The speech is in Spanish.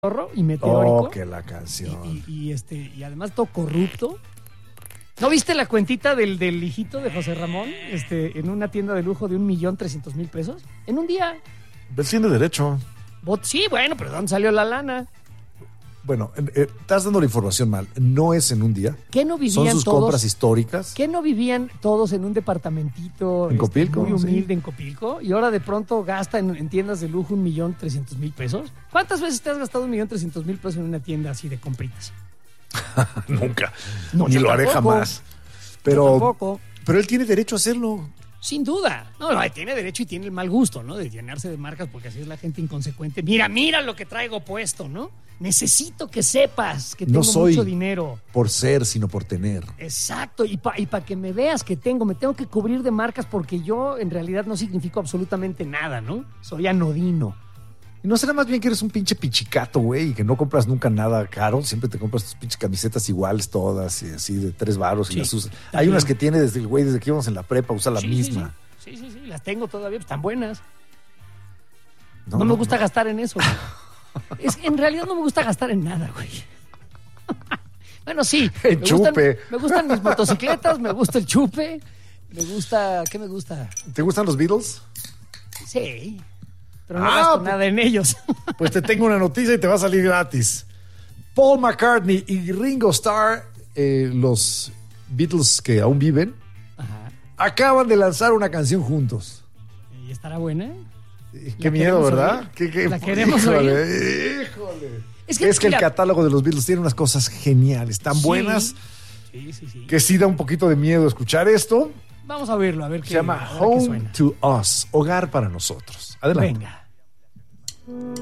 y meteórico. Oh, que la canción. Y además todo corrupto. ¿No viste la cuentita del hijito de José Ramón en una tienda de lujo de 1,300,000 pesos? En un día. Él tiene derecho. Sí, bueno, pero ¿dónde salió la lana? Bueno, estás dando la información mal. No es en un día. ¿Qué no vivían Son sus todos, compras históricas. ¿Qué no vivían todos en un departamentito en Copilco, muy humilde sí. En Copilco? Y ahora de pronto gasta en tiendas de lujo 1,300,000 pesos. ¿Cuántas veces te has gastado 1,300,000 pesos en una tienda así de compritas? Nunca. No, Ni yo lo haré tampoco. jamás. Yo Pero tampoco. él tiene derecho a hacerlo. Sin duda. No, tiene derecho y tiene el mal gusto, ¿no? De llenarse de marcas porque así es la gente inconsecuente. Mira lo que traigo puesto, ¿no? Necesito que sepas que tengo No soy mucho dinero. por ser, sino por tener. Exacto. Y para que me veas que me tengo que cubrir de marcas porque yo en realidad no significo absolutamente nada, ¿no? Soy anodino. ¿Y no será más bien que eres un pinche pichicato, güey, y que no compras nunca nada caro? Siempre te compras tus pinches camisetas iguales todas, y así de 3 varos y Sí, las usas. también. Hay unas que tiene desde que íbamos en la prepa, usa la Sí, misma. Sí, las tengo todavía, pues, están buenas. No, No me gusta gastar en eso. En realidad no me gusta gastar en nada, güey. Bueno, sí. En chupe. Me gustan mis motocicletas, me gusta el chupe. ¿Qué me gusta? ¿Te gustan los Beatles? Sí. Pero no gasto nada en ellos. Pues te tengo una noticia y te va a salir gratis. Paul McCartney y Ringo Starr, los Beatles que aún viven, Ajá. acaban de lanzar una canción juntos. ¿Y estará buena? Qué miedo, queremos ¿verdad? oír. La queremos híjole. Es que el mira, catálogo de los Beatles tiene unas cosas geniales, tan sí, buenas, Sí. que sí da un poquito de miedo escuchar esto. Vamos a verlo, a ver Se qué llama a ver qué Home suena. to Us, Hogar para nosotros. Adelante. Venga.